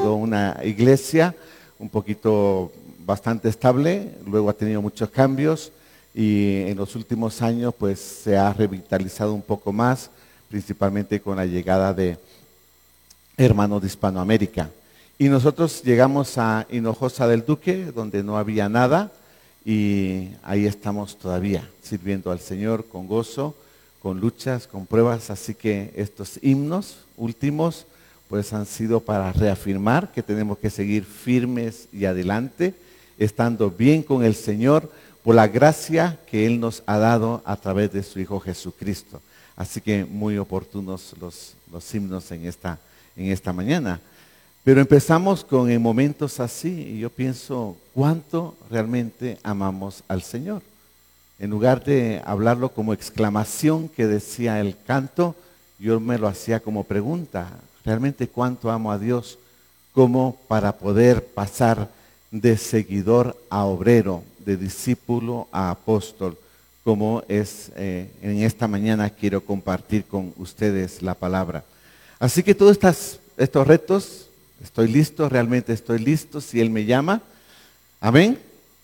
sido una iglesia un poquito bastante estable, luego ha tenido muchos cambios y en los últimos años pues se ha revitalizado un poco más, principalmente con la llegada de hermanos de Hispanoamérica. Y nosotros llegamos a Hinojosa del Duque, donde no había nada, y ahí estamos todavía, sirviendo al Señor con gozo, con luchas, con pruebas. Así que estos himnos últimos pues han sido para reafirmar que tenemos que seguir firmes y adelante, estando bien con el Señor, por la gracia que Él nos ha dado a través de su Hijo Jesucristo. Así que muy oportunos los himnos en esta mañana. Pero empezamos con en momentos así, y yo pienso cuánto realmente amamos al Señor. En lugar de hablarlo como exclamación que decía el canto, yo me lo hacía como pregunta. ¿Realmente cuánto amo a Dios? Como para poder pasar de seguidor a obrero, de discípulo a apóstol, como es en esta mañana quiero compartir con ustedes la palabra. Así que todos estos retos, estoy listo, realmente estoy listo, si Él me llama. Amén.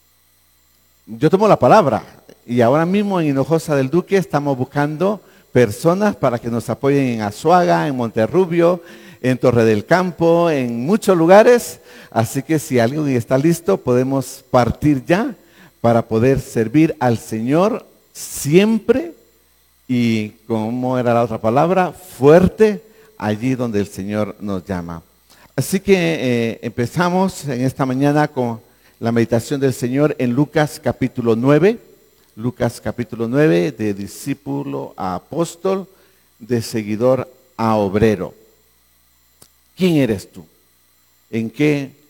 Yo tomo la palabra y ahora mismo en Hinojosa del Duque estamos buscando personas para que nos apoyen en Azuaga, en Monterrubio, en Torre del Campo, en muchos lugares. Así que si alguien está listo, podemos partir ya para poder servir al Señor siempre y, ¿cómo era la otra palabra? Fuerte, allí donde el Señor nos llama. Así que empezamos en esta mañana con la meditación del Señor en Lucas capítulo 9. Lucas capítulo 9, de discípulo a apóstol, de seguidor a obrero. ¿Quién eres tú? ¿En qué